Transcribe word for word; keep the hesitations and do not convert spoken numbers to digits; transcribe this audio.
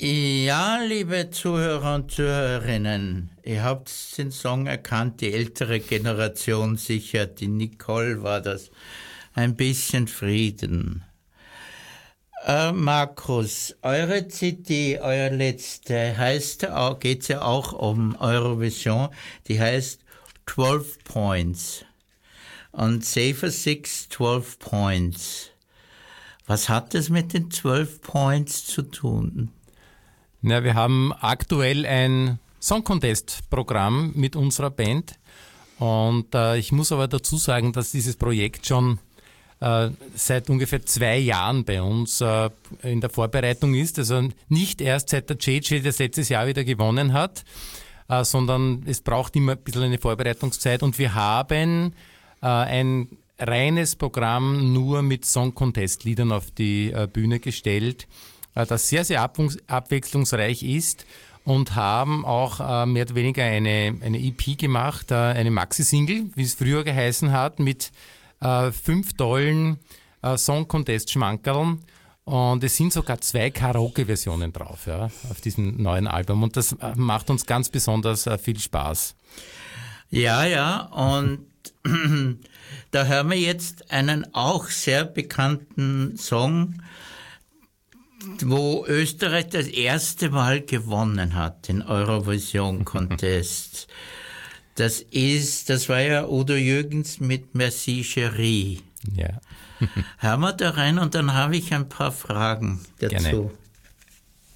Ja, liebe Zuhörer und Zuhörerinnen, ihr habt den Song erkannt, die ältere Generation sicher, die Nicole war das. Ein bisschen Frieden. Äh, Markus, eure C D, euer letzte, heißt auch, geht's ja auch um Eurovision, die heißt zwölf Points. Und Safer Six, zwölf Points. Was hat das mit den zwölf Points zu tun? Na, wir haben aktuell ein Song Contest Programm mit unserer Band und äh, ich muss aber dazu sagen, dass dieses Projekt schon äh, seit ungefähr zwei Jahren bei uns äh, in der Vorbereitung ist, also nicht erst seit der J J das letztes Jahr wieder gewonnen hat, äh, sondern es braucht immer ein bisschen eine Vorbereitungszeit und wir haben äh, ein reines Programm nur mit Song Contest Liedern auf die äh, Bühne gestellt, das sehr, sehr abwechslungsreich ist und haben auch äh, mehr oder weniger eine, eine E P gemacht, äh, eine Maxi-Single, wie es früher geheißen hat, mit äh, fünf tollen äh, Song-Contest-Schmankerln und es sind sogar zwei Karaoke-Versionen drauf, ja, auf diesem neuen Album und das macht uns ganz besonders äh, viel Spaß. Ja, ja, und da hören wir jetzt einen auch sehr bekannten Song, wo Österreich das erste Mal gewonnen hat, den Eurovision Contest. Das ist, das war ja Udo Jürgens mit Merci Chérie. Ja. Hören wir da rein und dann habe ich ein paar Fragen dazu. Gerne.